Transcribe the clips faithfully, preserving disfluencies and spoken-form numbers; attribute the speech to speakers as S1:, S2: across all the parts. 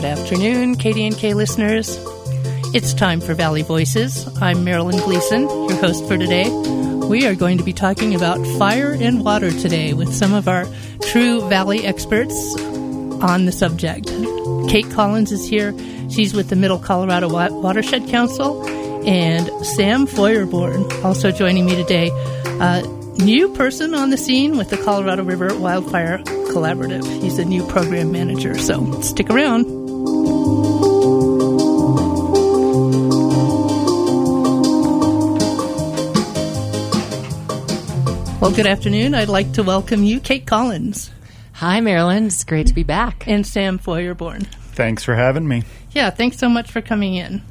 S1: Good afternoon, K D N K listeners. It's time for Valley Voices. I'm Marilyn Gleason, your host for today. We are going to be talking about fire and water today with some of our true Valley experts on the subject. Kate Collins is here. She's with the Middle Colorado Watershed Council. And Sam Feuerborn also joining me today. Uh, new person on the scene with the Colorado River Wildfire Collaborative. He's a new program manager, so stick around. Well, good afternoon. I'd like to welcome you, Kate Collins.
S2: Hi, Marilyn. It's great to be back.
S1: And Sam Feuerborn.
S3: Thanks for having me.
S1: Yeah, thanks so much for coming in.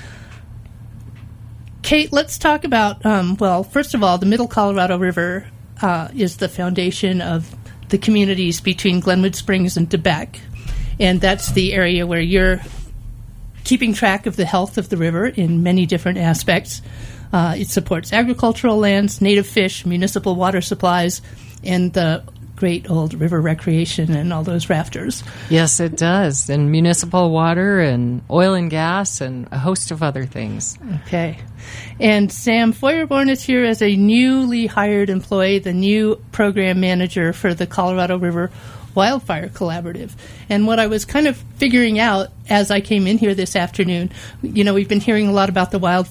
S1: Kate, let's talk about, um, well, first of all, the Middle Colorado River uh, is the foundation of the communities between Glenwood Springs and Debec. And that's the area where you're keeping track of the health of the river in many different aspects. Uh, it supports agricultural lands, native fish, municipal water supplies, and the great old river recreation and all those rafters.
S2: Yes, it does. And municipal water and oil and gas and a host of other things.
S1: Okay. And Sam Feuerborn is here as a newly hired employee, the new program manager for the Colorado River Wildfire Collaborative. And what I was kind of figuring out as I came in here this afternoon, you know, we've been hearing a lot about the wild